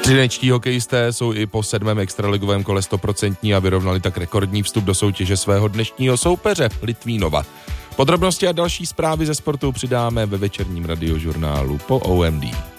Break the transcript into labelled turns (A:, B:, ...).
A: Třinečtí hokejisté jsou i po 7. extraligovém kole 100% a vyrovnali tak rekordní vstup do soutěže svého dnešního soupeře Litvínova. Podrobnosti a další zprávy ze sportu přidáme ve večerním radiožurnálu po OMD.